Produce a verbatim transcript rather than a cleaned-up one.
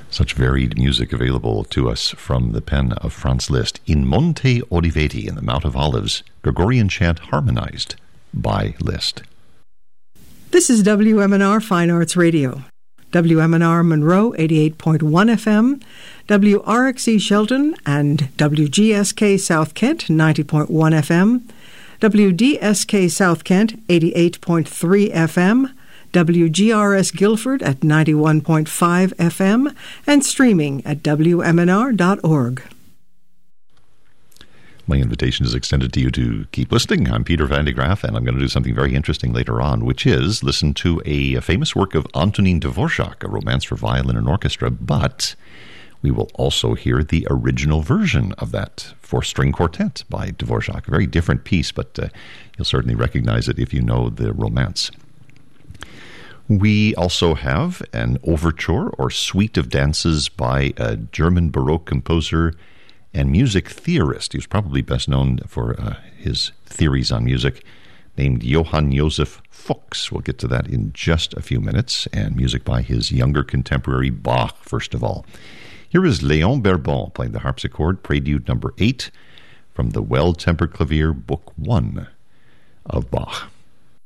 Such varied music available to us from the pen of Franz Liszt. In Monte Oliveti, in the Mount of Olives, Gregorian chant harmonized by Liszt. This is W M N R Fine Arts Radio. W M N R Monroe, eighty-eight point one F M, W R X E Shelton and W G S K South Kent, ninety point one F M, W D S K South Kent, eighty-eight point three F M, W G R S Guilford at ninety-one point five F M, and streaming at W M N R dot org. My invitation is extended to you to keep listening. I'm Peter Van de Graaff, and I'm going to do something very interesting later on, which is listen to a, a famous work of Antonin Dvorak, a romance for violin and orchestra, but we will also hear the original version of that four-string quartet by Dvorak. A very different piece, but uh, you'll certainly recognize it if you know the romance. We also have an overture or suite of dances by a German Baroque composer and music theorist. He was probably best known for uh, his theories on music, named Johann Joseph Fuchs. We'll get to that in just a few minutes, and music by his younger contemporary Bach, first of all. Here is Léon Berbon playing the harpsichord, Prelude number eight, from the Well-Tempered Clavier, Book One of Bach.